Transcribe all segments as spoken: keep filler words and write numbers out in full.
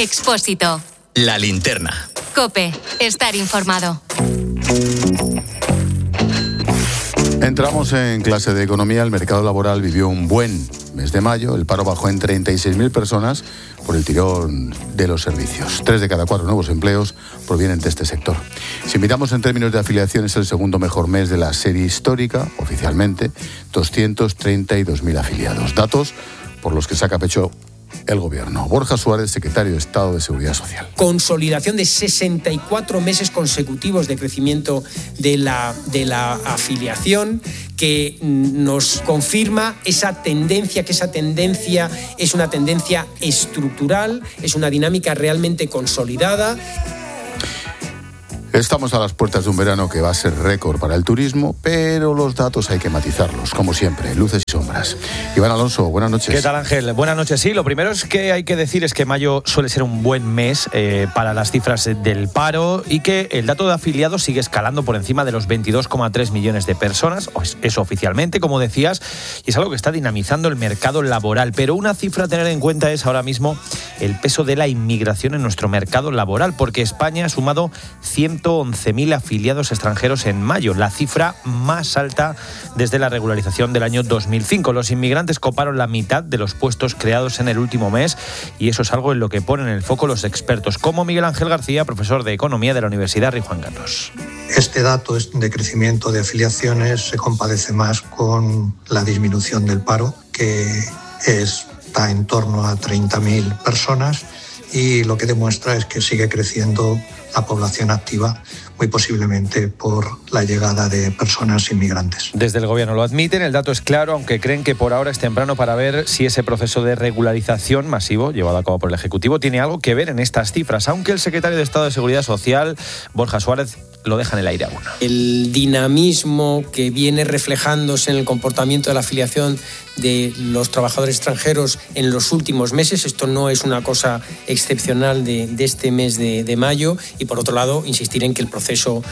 Expósito. La linterna. COPE. Estar informado. Entramos en clase de economía. El mercado laboral vivió un buen mes de mayo. El paro bajó en treinta y seis mil personas por el tirón de los servicios. Tres de cada cuatro nuevos empleos provienen de este sector. Si miramos en términos de afiliación, es el segundo mejor mes de la serie histórica, oficialmente, doscientos treinta y dos mil afiliados. Datos por los que saca pecho el Gobierno. Borja Suárez, secretario de Estado de Seguridad Social. Consolidación de sesenta y cuatro meses consecutivos de crecimiento de la, de la afiliación, que nos confirma esa tendencia, que esa tendencia es una tendencia estructural, es una dinámica realmente consolidada. Estamos a las puertas de un verano que va a ser récord para el turismo, pero los datos hay que matizarlos, como siempre, luces y sombras. Iván Alonso, buenas noches. ¿Qué tal, Ángel? Buenas noches. Sí, lo primero es que hay que decir es que mayo suele ser un buen mes eh, para las cifras del paro y que el dato de afiliados sigue escalando por encima de los veintidós coma tres millones de personas, eso oficialmente, como decías, y es algo que está dinamizando el mercado laboral. Pero una cifra a tener en cuenta es ahora mismo el peso de la inmigración en nuestro mercado laboral, porque España ha sumado ciento once mil afiliados extranjeros en mayo, la cifra más alta desde la regularización del año dos mil cinco. Los inmigrantes coparon la mitad de los puestos creados en el último mes y eso es algo en lo que ponen el foco los expertos, como Miguel Ángel García, profesor de Economía de la Universidad Rey Juan Carlos. Este dato de crecimiento de afiliaciones se compadece más con la disminución del paro, que es, está en torno a treinta mil personas, y lo que demuestra es que sigue creciendo la población activa, muy posiblemente por la llegada de personas inmigrantes. Desde el Gobierno lo admiten, el dato es claro, aunque creen que por ahora es temprano para ver si ese proceso de regularización masivo llevado a cabo por el Ejecutivo tiene algo que ver en estas cifras, aunque el secretario de Estado de Seguridad Social, Borja Suárez, lo deja en el aire aún. El dinamismo que viene reflejándose en el comportamiento de la afiliación de los trabajadores extranjeros en los últimos meses, esto no es una cosa excepcional de, de este mes de, de mayo, y por otro lado insistir en que el proceso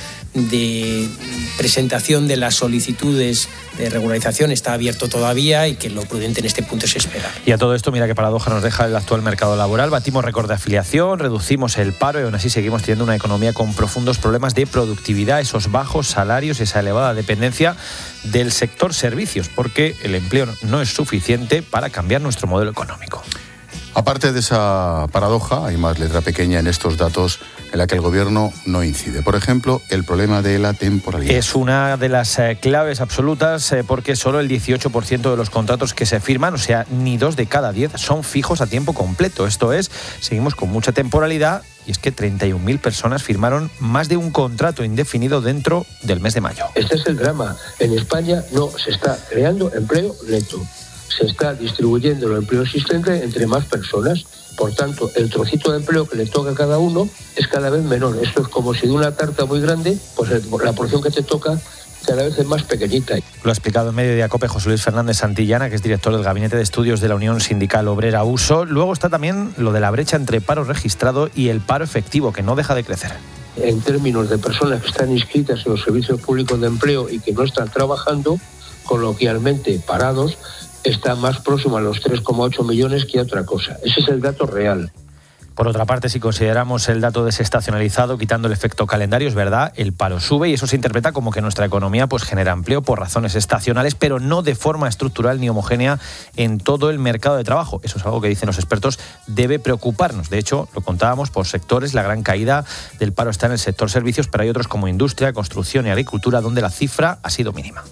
de presentación de las solicitudes de regularización está abierto todavía y que lo prudente en este punto es esperar. Y a todo esto, mira qué paradoja nos deja el actual mercado laboral. Batimos récord de afiliación, reducimos el paro y aún así seguimos teniendo una economía con profundos problemas de productividad, esos bajos salarios, esa elevada dependencia del sector servicios, porque el empleo no es suficiente para cambiar nuestro modelo económico. Aparte de esa paradoja, hay más letra pequeña en estos datos en la que el Gobierno no incide. Por ejemplo, el problema de la temporalidad. Es una de las eh, claves absolutas eh, porque solo el dieciocho por ciento de los contratos que se firman, o sea, ni dos de cada diez, son fijos a tiempo completo. Esto es, seguimos con mucha temporalidad y es que treinta y un mil personas firmaron más de un contrato indefinido dentro del mes de mayo. Este es el drama. En España no se está creando empleo neto. Se está distribuyendo el empleo existente entre más personas. Por tanto, el trocito de empleo que le toca a cada uno es cada vez menor. Esto es como si de una tarta muy grande, pues la porción que te toca cada vez es más pequeñita. Lo ha explicado en Mediodía COPE José Luis Fernández Santillana, que es director del Gabinete de Estudios de la Unión Sindical Obrera U S O. Luego está también lo de la brecha entre paro registrado y el paro efectivo, que no deja de crecer. En términos de personas que están inscritas en los servicios públicos de empleo y que no están trabajando, coloquialmente parados, está más próximo a los tres coma ocho millones que a otra cosa. Ese es el dato real. Por otra parte, si consideramos el dato desestacionalizado, quitando el efecto calendario, es verdad, el paro sube y eso se interpreta como que nuestra economía pues genera empleo por razones estacionales, pero no de forma estructural ni homogénea en todo el mercado de trabajo. Eso es algo que dicen los expertos debe preocuparnos. De hecho, lo contábamos por sectores, la gran caída del paro está en el sector servicios, pero hay otros como industria, construcción y agricultura, donde la cifra ha sido mínima.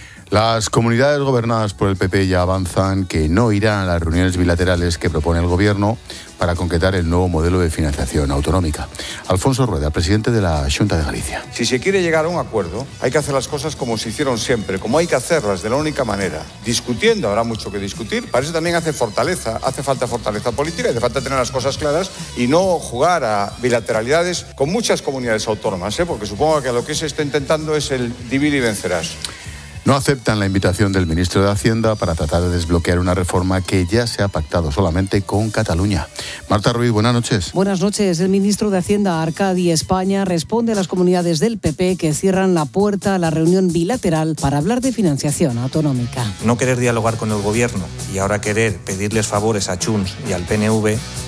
Las comunidades gobernadas por el P P ya avanzan que no irán a las reuniones bilaterales que propone el Gobierno para concretar el nuevo modelo de financiación autonómica. Alfonso Rueda, presidente de la Xunta de Galicia. Si se quiere llegar a un acuerdo, hay que hacer las cosas como se hicieron siempre, como hay que hacerlas, de la única manera. Discutiendo, habrá mucho que discutir. Para eso también hace fortaleza, hace falta fortaleza política, hace falta tener las cosas claras y no jugar a bilateralidades con muchas comunidades autónomas, ¿eh? Porque supongo que lo que se está intentando es el divide y vencerás. No aceptan la invitación del ministro de Hacienda para tratar de desbloquear una reforma que ya se ha pactado solamente con Cataluña. Marta Ruiz, buenas noches. Buenas noches. El ministro de Hacienda, Arcadi España, responde a las comunidades del P P que cierran la puerta a la reunión bilateral para hablar de financiación autonómica. No querer dialogar con el Gobierno y ahora querer pedirles favores a Junts y al P N V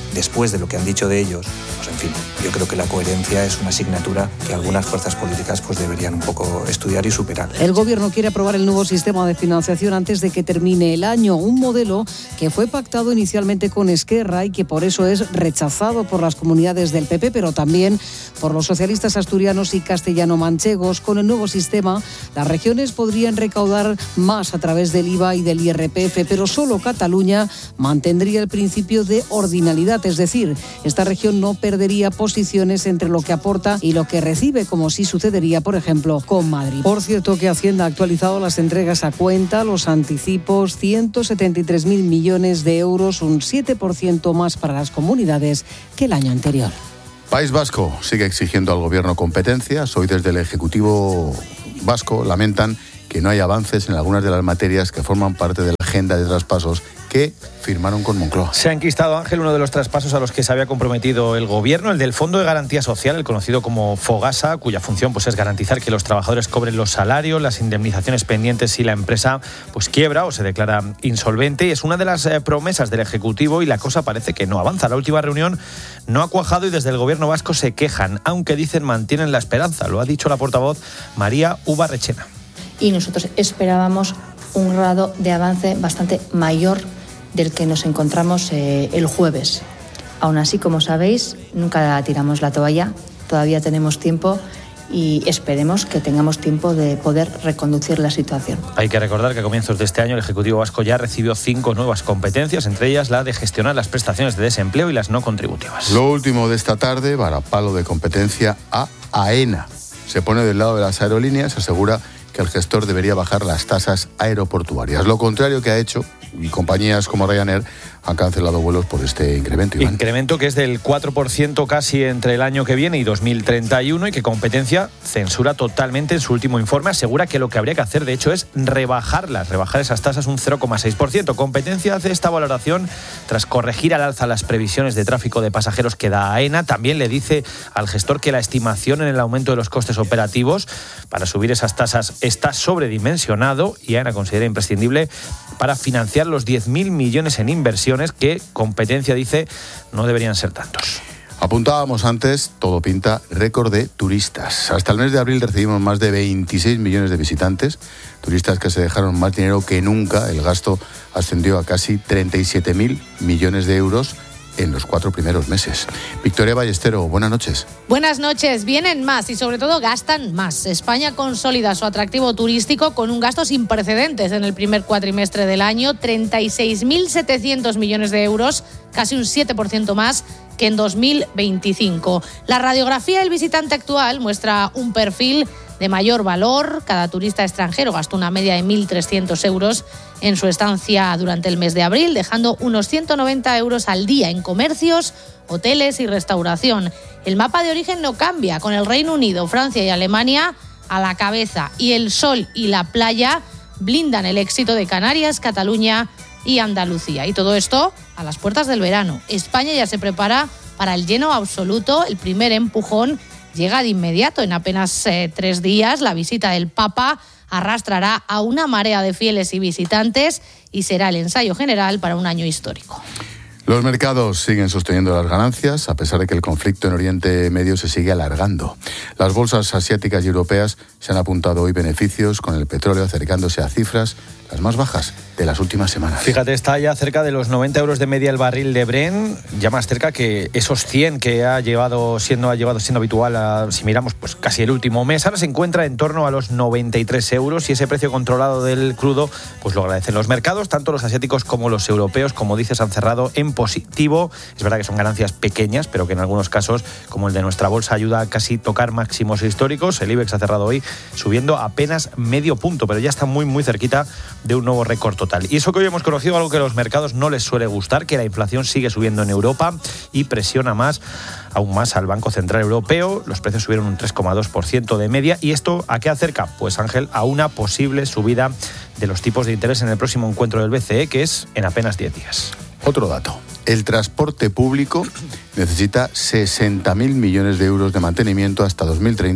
después de lo que han dicho de ellos, pues en fin, yo creo que la coherencia es una asignatura que algunas fuerzas políticas pues deberían un poco estudiar y superar. El Gobierno quiere aprobar el nuevo sistema de financiación antes de que termine el año, un modelo que fue pactado inicialmente con Esquerra y que por eso es rechazado por las comunidades del P P, pero también por los socialistas asturianos y castellano-manchegos. Con el nuevo sistema, las regiones podrían recaudar más a través del I V A y del I R P F, pero solo Cataluña mantendría el principio de ordinalidad, es decir, esta región no perdería posiciones entre lo que aporta y lo que recibe, como sí sucedería, por ejemplo, con Madrid. Por cierto, que Hacienda ha actualizado las entregas a cuenta, los anticipos, ciento setenta y tres mil millones de euros, un siete por ciento más para las comunidades que el año anterior. País Vasco sigue exigiendo al Gobierno competencias. Hoy desde el Ejecutivo vasco lamentan que no hay avances en algunas de las materias que forman parte de la agenda de traspasos que firmaron con Moncloa. Se ha enquistado, Ángel, uno de los traspasos a los que se había comprometido el Gobierno, el del Fondo de Garantía Social, el conocido como Fogasa, cuya función pues, es garantizar que los trabajadores cobren los salarios, las indemnizaciones pendientes si la empresa pues, quiebra o se declara insolvente. Y es una de las eh, promesas del Ejecutivo y la cosa parece que no avanza. La última reunión no ha cuajado y desde el Gobierno vasco se quejan, aunque dicen mantienen la esperanza. Lo ha dicho la portavoz María Ubarrechena. Y nosotros esperábamos un grado de avance bastante mayor del que nos encontramos eh, el jueves. Aún así, como sabéis, nunca tiramos la toalla, todavía tenemos tiempo y esperemos que tengamos tiempo de poder reconducir la situación. Hay que recordar que a comienzos de este año el Ejecutivo vasco ya recibió cinco nuevas competencias, entre ellas la de gestionar las prestaciones de desempleo y las no contributivas. Lo último de esta tarde, varapalo de competencia a AENA. Se pone del lado de las aerolíneas, asegura que el gestor debería bajar las tasas aeroportuarias. Lo contrario que ha hecho, y compañías como Ryanair han cancelado vuelos por este incremento. Iván. Incremento que es del cuatro por ciento casi entre el año que viene y dos mil treinta y uno y que Competencia censura totalmente en su último informe. Asegura que lo que habría que hacer, de hecho, es rebajarlas, rebajar esas tasas un cero coma seis por ciento. Competencia hace esta valoración tras corregir al alza las previsiones de tráfico de pasajeros que da AENA. También le dice al gestor que la estimación en el aumento de los costes operativos para subir esas tasas está sobredimensionado y AENA considera imprescindible para financiar los diez mil millones en inversión que Competencia dice no deberían ser tantos. Apuntábamos antes, todo pinta récord de turistas. Hasta el mes de abril recibimos más de veintiséis millones de visitantes, turistas que se dejaron más dinero que nunca. El gasto ascendió a casi treinta y siete mil millones de euros en los cuatro primeros meses. Victoria Ballestero, buenas noches. Buenas noches. Vienen más y sobre todo gastan más. España consolida su atractivo turístico con un gasto sin precedentes en el primer cuatrimestre del año, treinta y seis mil setecientos millones de euros, casi un siete por ciento más que en dos mil veinticinco. La radiografía del visitante actual muestra un perfil de mayor valor. Cada turista extranjero gastó una media de mil trescientos euros en su estancia durante el mes de abril, dejando unos ciento noventa euros al día en comercios, hoteles y restauración. El mapa de origen no cambia, con el Reino Unido, Francia y Alemania a la cabeza, y el sol y la playa blindan el éxito de Canarias, Cataluña y Andalucía. Y todo esto a las puertas del verano. España ya se prepara para el lleno absoluto. El primer empujón llega de inmediato. En apenas eh, tres días, la visita del Papa arrastrará a una marea de fieles y visitantes y será el ensayo general para un año histórico. Los mercados siguen sosteniendo las ganancias, a pesar de que el conflicto en Oriente Medio se sigue alargando. Las bolsas asiáticas y europeas se han apuntado hoy beneficios, con el petróleo acercándose a cifras las más bajas de las últimas semanas. Fíjate, está ya cerca de los noventa euros de media el barril de Brent, ya más cerca que esos cien que ha llevado siendo, ha llevado siendo habitual, a, si miramos, pues casi el último mes. Ahora se encuentra en torno a los noventa y tres euros y ese precio controlado del crudo pues lo agradecen los mercados, tanto los asiáticos como los europeos. Como dices, han cerrado en positivo. Es verdad que son ganancias pequeñas, pero que en algunos casos, como el de nuestra bolsa, ayuda a casi tocar máximos históricos. El IBEX ha cerrado hoy subiendo apenas medio punto, pero ya está muy muy cerquita de un nuevo récord total. Y eso que hoy hemos conocido, algo que a los mercados no les suele gustar, que la inflación sigue subiendo en Europa y presiona más, aún más al Banco Central Europeo. Los precios subieron un tres coma dos por ciento de media. ¿Y esto a qué acerca? Pues, Ángel, a una posible subida de los tipos de interés en el próximo encuentro del B C E, que es en apenas diez días. Otro dato. El transporte público necesita sesenta mil millones de euros de mantenimiento hasta dos mil treinta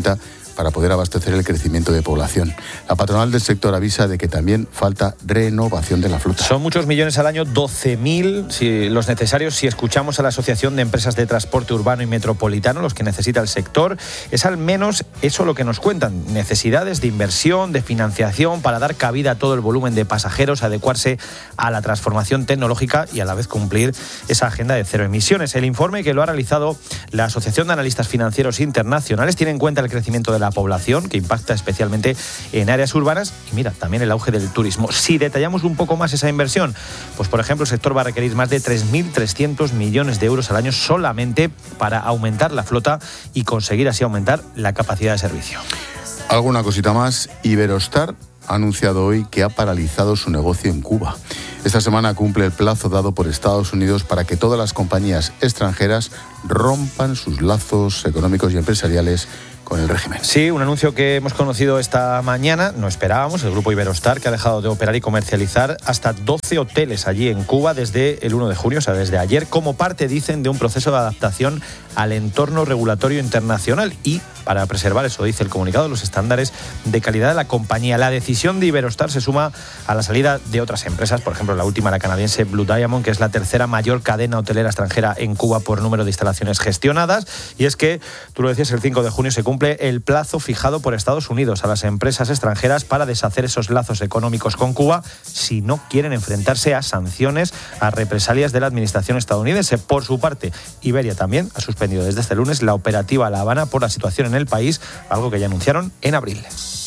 para poder abastecer el crecimiento de población. La patronal del sector avisa de que también falta renovación de la flota. Son muchos millones al año, doce mil si, los necesarios si escuchamos a la Asociación de Empresas de Transporte Urbano y Metropolitano, los que necesita el sector. Es al menos eso lo que nos cuentan, necesidades de inversión, de financiación para dar cabida a todo el volumen de pasajeros, adecuarse a la transformación tecnológica y a la vez cumplir esa agenda de cero emisiones. El informe que lo ha realizado la Asociación de Analistas Financieros Internacionales tiene en cuenta el crecimiento de la población, que impacta especialmente en áreas urbanas, y mira, también el auge del turismo. Si detallamos un poco más esa inversión, pues por ejemplo el sector va a requerir más de tres mil trescientos millones de euros al año solamente para aumentar la flota y conseguir así aumentar la capacidad de servicio. Alguna cosita más. Iberostar ha anunciado hoy que ha paralizado su negocio en Cuba. Esta semana cumple el plazo dado por Estados Unidos para que todas las compañías extranjeras rompan sus lazos económicos y empresariales con el régimen. Sí, un anuncio que hemos conocido esta mañana, no esperábamos, el grupo Iberostar, que ha dejado de operar y comercializar hasta doce hoteles allí en Cuba desde el uno de junio, o sea, desde ayer, como parte, dicen, de un proceso de adaptación al entorno regulatorio internacional y para preservar, eso dice el comunicado, los estándares de calidad de la compañía. La decisión de Iberostar se suma a la salida de otras empresas, por ejemplo, la última, la canadiense Blue Diamond, que es la tercera mayor cadena hotelera extranjera en Cuba por número de instalaciones gestionadas. Y es que, tú lo decías, el cinco de junio se cumple el plazo fijado por Estados Unidos a las empresas extranjeras para deshacer esos lazos económicos con Cuba si no quieren enfrentarse a sanciones, a represalias de la administración estadounidense. Por su parte, Iberia también ha suspendido desde este lunes la operativa a La Habana por la situación en el país, algo que ya anunciaron en abril.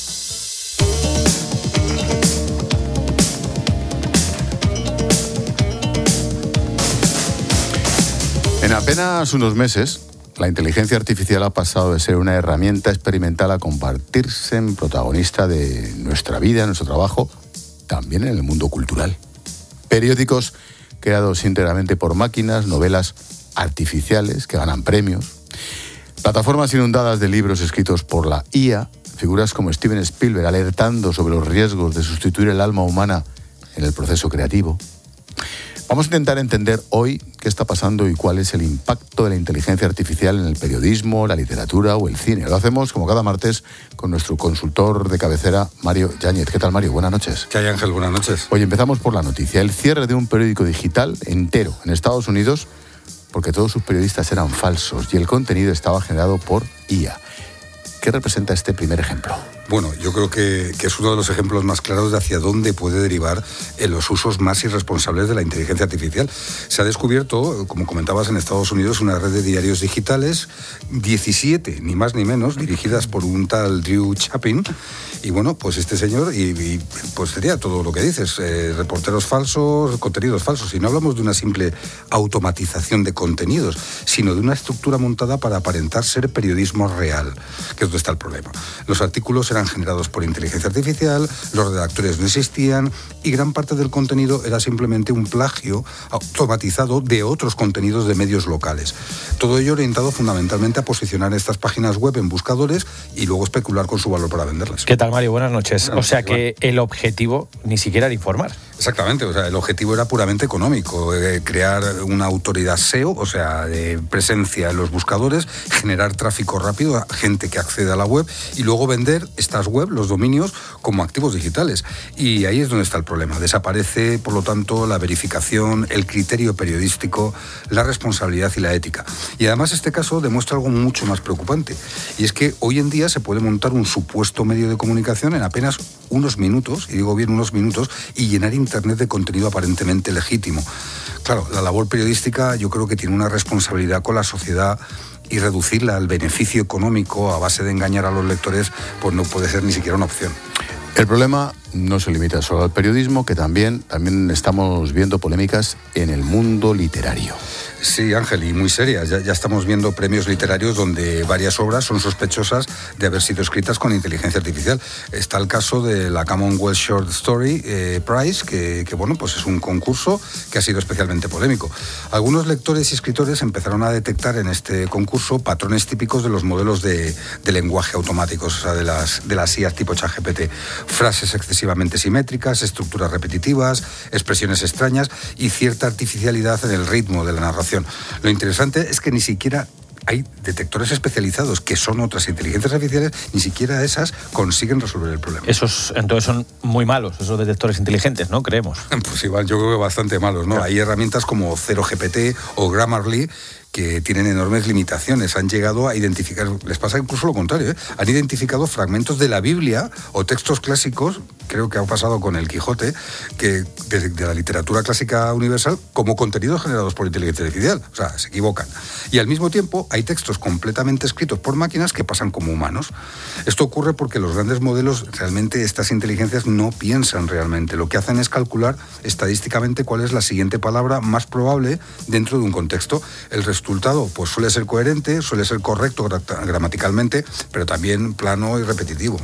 En apenas unos meses, la inteligencia artificial ha pasado de ser una herramienta experimental a convertirse en protagonista de nuestra vida, nuestro trabajo, también en el mundo cultural. Periódicos creados íntegramente por máquinas, novelas artificiales que ganan premios, plataformas inundadas de libros escritos por la I A, figuras como Steven Spielberg alertando sobre los riesgos de sustituir el alma humana en el proceso creativo. Vamos a intentar entender hoy qué está pasando y cuál es el impacto de la inteligencia artificial en el periodismo, la literatura o el cine. Lo hacemos, como cada martes, con nuestro consultor de cabecera, Mario Yáñez. ¿Qué tal, Mario? Buenas noches. ¿Qué hay, Ángel? Buenas noches. Hoy empezamos por la noticia. El cierre de un periódico digital entero en Estados Unidos porque todos sus periodistas eran falsos y el contenido estaba generado por I A. ¿Qué representa este primer ejemplo? Bueno, yo creo que, que es uno de los ejemplos más claros de hacia dónde puede derivar en los usos más irresponsables de la inteligencia artificial. Se ha descubierto, como comentabas, en Estados Unidos una red de diarios digitales, diecisiete, ni más ni menos, dirigidas por un tal Drew Chapin. Y bueno, pues este señor, y, y pues sería todo lo que dices, eh, reporteros falsos, contenidos falsos. Y no hablamos de una simple automatización de contenidos, sino de una estructura montada para aparentar ser periodismo real, que es donde está el problema. Los artículos eran generados por inteligencia artificial, los redactores no existían y gran parte del contenido era simplemente un plagio automatizado de otros contenidos de medios locales. Todo ello orientado fundamentalmente a posicionar estas páginas web en buscadores y luego especular con su valor para venderlas. ¿Qué tal, Mario? Buenas noches. Buenas noches. O sea que el objetivo ni siquiera era informar. Exactamente, o sea, el objetivo era puramente económico, eh, crear una autoridad S E O, o sea, de presencia en los buscadores, generar tráfico rápido a gente que accede a la web y luego vender estas web, los dominios, como activos digitales. Y ahí es donde está el problema. Desaparece, por lo tanto, la verificación, el criterio periodístico, la responsabilidad y la ética. Y además este caso demuestra algo mucho más preocupante, y es que hoy en día se puede montar un supuesto medio de comunicación en apenas unos minutos, y digo bien unos minutos, y llenar Internet de contenido aparentemente legítimo. Claro, la labor periodística yo creo que tiene una responsabilidad con la sociedad y reducirla al beneficio económico a base de engañar a los lectores pues no puede ser ni siquiera una opción. El problema no se limita solo al periodismo, que también, también estamos viendo polémicas en el mundo literario. Sí, Ángel, y muy serias. Ya, ya estamos viendo premios literarios donde varias obras son sospechosas de haber sido escritas con inteligencia artificial. Está el caso de la Commonwealth Short Story eh, Prize, que, que bueno, pues es un concurso que ha sido especialmente polémico. Algunos lectores y escritores empezaron a detectar en este concurso patrones típicos de los modelos de, de lenguaje automáticos, o sea, de las, de las I A tipo ChatGPT. Frases excesivamente simétricas, estructuras repetitivas, expresiones extrañas y cierta artificialidad en el ritmo de la narración. Lo interesante es que ni siquiera hay detectores especializados que son otras inteligencias artificiales, ni siquiera esas consiguen resolver el problema. Esos entonces son muy malos, esos detectores inteligentes, ¿no? Creemos. Pues igual, yo creo que bastante malos, ¿no? Claro. Hay herramientas como cero G P T o Grammarly que tienen enormes limitaciones. Han llegado a identificar, les pasa incluso lo contrario, ¿eh? Han identificado fragmentos de la Biblia o textos clásicos, creo que ha pasado con el Quijote, que de, de la literatura clásica universal, como contenidos generados por inteligencia artificial. O sea, se equivocan. Y al mismo tiempo hay textos completamente escritos por máquinas que pasan como humanos. Esto ocurre porque los grandes modelos, realmente estas inteligencias no piensan realmente. Lo que hacen es calcular estadísticamente cuál es la siguiente palabra más probable dentro de un contexto. El resto El resultado pues suele ser coherente, suele ser correcto gramaticalmente, pero también plano y repetitivo.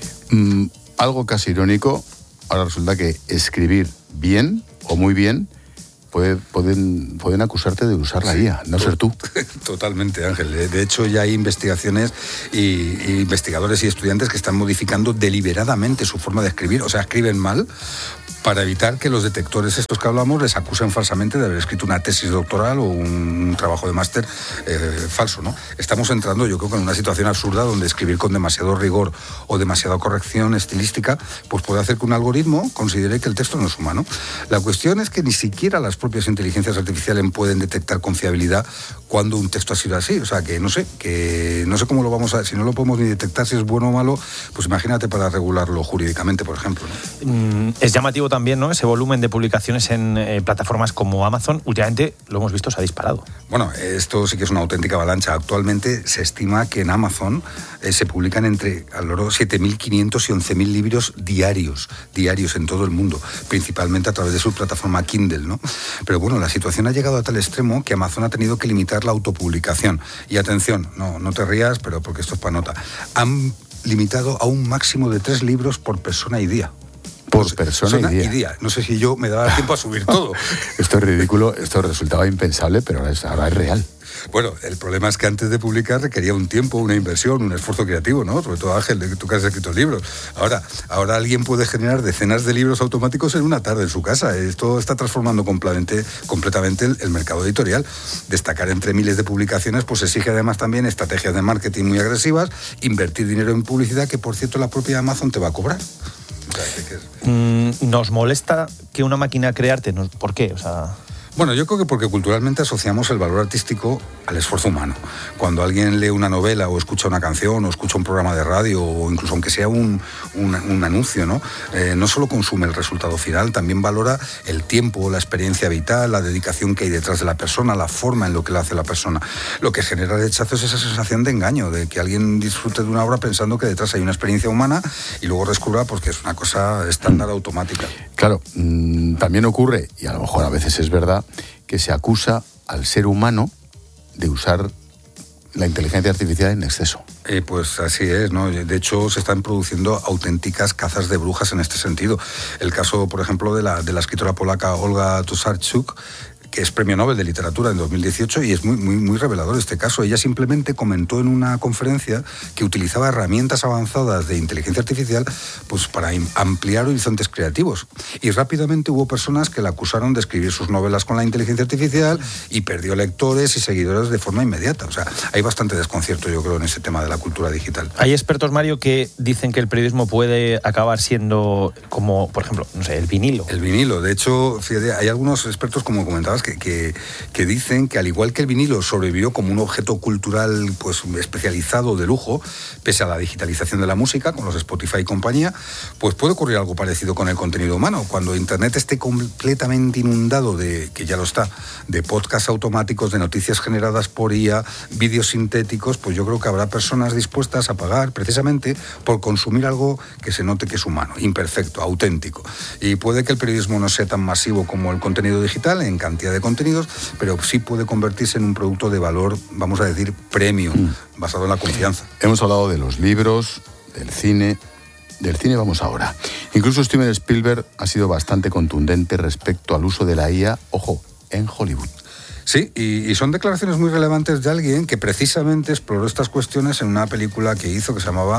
Mm, algo casi irónico, ahora resulta que escribir bien o muy bien puede, pueden, pueden acusarte de usar la I A, no ser tú. Totalmente, Ángel. De hecho, ya hay investigaciones y, y investigadores y estudiantes que están modificando deliberadamente su forma de escribir, o sea, escriben mal, para evitar que los detectores estos que hablamos les acusen falsamente de haber escrito una tesis doctoral o un trabajo de máster eh, falso, ¿no? Estamos entrando, yo creo, en una situación absurda donde escribir con demasiado rigor o demasiada corrección estilística pues puede hacer que un algoritmo considere que el texto no es humano. La cuestión es que ni siquiera las propias inteligencias artificiales pueden detectar con fiabilidad cuando un texto ha sido así. O sea, que no sé, que no sé cómo lo vamos a... Si no lo podemos ni detectar si es bueno o malo, pues imagínate para regularlo jurídicamente, por ejemplo, ¿no? Mm, es llamativo también, ¿no? Ese volumen de publicaciones en eh, plataformas como Amazon, últimamente lo hemos visto, se ha disparado. Bueno, esto sí que es una auténtica avalancha. Actualmente se estima que en Amazon eh, se publican entre a lo largo siete mil quinientos y once mil libros diarios, diarios en todo el mundo, principalmente a través de su plataforma Kindle, ¿no? Pero bueno, la situación ha llegado a tal extremo que Amazon ha tenido que limitar la autopublicación. Y atención, no, no te rías, pero porque esto es para nota. Han limitado a un máximo de tres libros por persona y día. Por pues, persona y día. y día. No sé si yo me daba tiempo a subir todo. Esto es ridículo, esto resultaba impensable, pero ahora es, ahora es real. Bueno, el problema es que antes de publicar requería un tiempo, una inversión, un esfuerzo creativo, ¿no? Sobre todo, Ángel, tú que has escrito libros. Ahora, ahora alguien puede generar decenas de libros automáticos en una tarde en su casa. Esto está transformando completamente, completamente el, el mercado editorial. Destacar entre miles de publicaciones pues exige además también estrategias de marketing muy agresivas, invertir dinero en publicidad que, por cierto, la propia Amazon te va a cobrar. O sea, que, que... Mm, ¿Nos molesta que una máquina cree arte? ¿Por qué? O sea... Bueno, yo creo que porque culturalmente asociamos el valor artístico al esfuerzo humano. Cuando alguien lee una novela o escucha una canción o escucha un programa de radio o incluso aunque sea un, un, un anuncio, ¿no? Eh, no solo consume el resultado final, también valora el tiempo, la experiencia vital, la dedicación que hay detrás de la persona, la forma en lo que lo hace la persona. Lo que genera rechazo es esa sensación de engaño, de que alguien disfrute de una obra pensando que detrás hay una experiencia humana y luego descubra pues, que es una cosa estándar automática. Claro, mmm, también ocurre, y a lo mejor a veces es verdad, que se acusa al ser humano de usar la inteligencia artificial en exceso. Eh, pues así es, ¿no? De hecho, se están produciendo auténticas cazas de brujas en este sentido. El caso, por ejemplo, de la, de la escritora polaca Olga Tokarczuk, que es premio Nobel de Literatura en dos mil dieciocho, y es muy, muy, muy revelador este caso. Ella simplemente comentó en una conferencia que utilizaba herramientas avanzadas de inteligencia artificial pues, para ampliar horizontes creativos. Y rápidamente hubo personas que la acusaron de escribir sus novelas con la inteligencia artificial y perdió lectores y seguidores de forma inmediata. O sea, hay bastante desconcierto, yo creo, en ese tema de la cultura digital. Hay expertos, Mario, que dicen que el periodismo puede acabar siendo como, por ejemplo, no sé, el vinilo. El vinilo. De hecho, fíjate, hay algunos expertos, como comentabas, Que, que, que dicen que al igual que el vinilo sobrevivió como un objeto cultural pues, especializado de lujo, pese a la digitalización de la música, con los Spotify y compañía, pues puede ocurrir algo parecido con el contenido humano. Cuando Internet esté completamente inundado de, que ya lo está, de podcasts automáticos, de noticias generadas por I A, vídeos sintéticos, pues yo creo que habrá personas dispuestas a pagar precisamente por consumir algo que se note que es humano, imperfecto, auténtico. Y puede que el periodismo no sea tan masivo como el contenido digital en cantidad de contenidos, pero sí puede convertirse en un producto de valor, vamos a decir, premium, mm. basado en la confianza. Hemos hablado de los libros, del cine. Del cine vamos ahora. Incluso Steven Spielberg ha sido bastante contundente respecto al uso de la I A, ojo, en Hollywood. Sí, y, y son declaraciones muy relevantes de alguien que precisamente exploró estas cuestiones en una película que hizo que se llamaba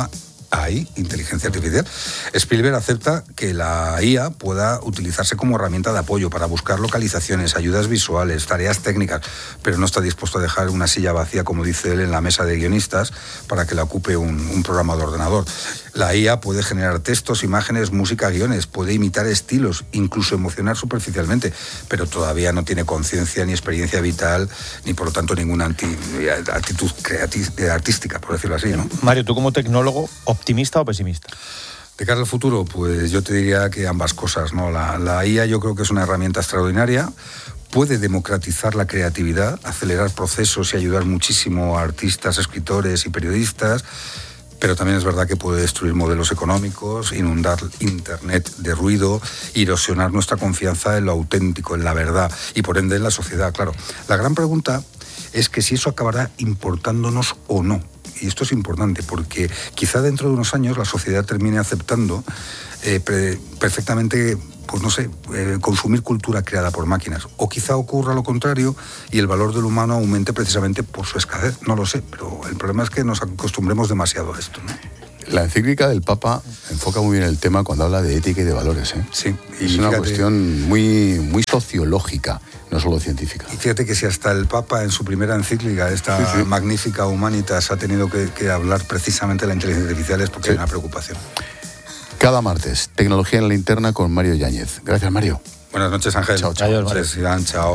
hay inteligencia artificial. Spielberg acepta que la I A pueda utilizarse como herramienta de apoyo para buscar localizaciones, ayudas visuales, tareas técnicas, pero no está dispuesto a dejar una silla vacía, como dice él, en la mesa de guionistas para que la ocupe un, un programa de ordenador. La I A puede generar textos, imágenes, música, guiones, puede imitar estilos, incluso emocionar superficialmente, pero todavía no tiene conciencia ni experiencia vital, ni por lo tanto ninguna anti, actitud creativa, artística, por decirlo así, ¿no? Mario, tú como tecnólogo, ¿optimista o pesimista? De cara al futuro, pues yo te diría que ambas cosas, ¿no? La, la I A yo creo que es una herramienta extraordinaria, puede democratizar la creatividad, acelerar procesos y ayudar muchísimo a artistas, escritores y periodistas, pero también es verdad que puede destruir modelos económicos, inundar Internet de ruido, erosionar nuestra confianza en lo auténtico, en la verdad y por ende en la sociedad, claro. La gran pregunta es que si eso acabará importándonos o no. Y esto es importante porque quizá dentro de unos años la sociedad termine aceptando eh, pre- perfectamente, pues no sé, eh, consumir cultura creada por máquinas. O quizá ocurra lo contrario y el valor del humano aumente precisamente por su escasez. No lo sé, pero el problema es que nos acostumbremos demasiado a esto, ¿no? La encíclica del Papa enfoca muy bien el tema cuando habla de ética y de valores, ¿eh? Sí. Y es una fíjate, cuestión muy, muy sociológica, no solo científica. Y fíjate que si hasta el Papa en su primera encíclica, esta sí, sí. magnífica Humanitas, ha tenido que, que hablar precisamente de la inteligencia artificial, es porque sí. hay una preocupación. Cada martes, Tecnología en la Linterna con Mario Yáñez. Gracias, Mario. Buenas noches, Ángel. Chao, chao. Adiós, Mario. Iván, chao.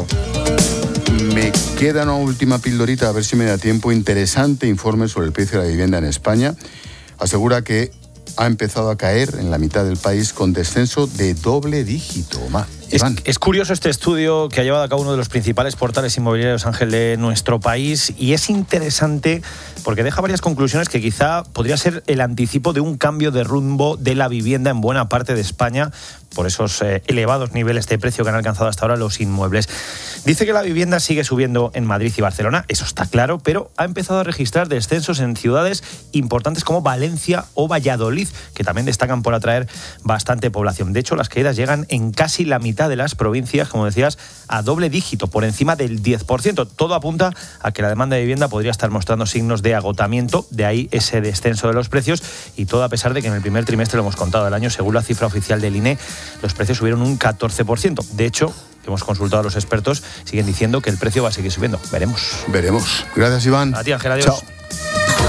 Me queda una última pildorita, a ver si me da tiempo. Interesante informe sobre el precio de la vivienda en España. Asegura que ha empezado a caer en la mitad del país con descenso de doble dígito. Más. Es, es curioso este estudio que ha llevado a cabo uno de los principales portales inmobiliarios, Ángel, de nuestro país, y es interesante porque deja varias conclusiones que quizá podría ser el anticipo de un cambio de rumbo de la vivienda en buena parte de España por esos eh, elevados niveles de precio que han alcanzado hasta ahora los inmuebles. Dice que la vivienda sigue subiendo en Madrid y Barcelona, eso está claro, pero ha empezado a registrar descensos en ciudades importantes como Valencia o Valladolid, que también destacan por atraer bastante población. De hecho, las caídas llegan en casi la mitad de las provincias, como decías, a doble dígito, por encima del diez por ciento. Todo apunta a que la demanda de vivienda podría estar mostrando signos de agotamiento, de ahí ese descenso de los precios, y todo a pesar de que en el primer trimestre, lo hemos contado del año, según la cifra oficial del I N E, los precios subieron un catorce por ciento. De hecho, hemos consultado a los expertos, siguen diciendo que el precio va a seguir subiendo. Veremos. Veremos. Gracias, Iván. A ti, Ángel, adiós. Chao.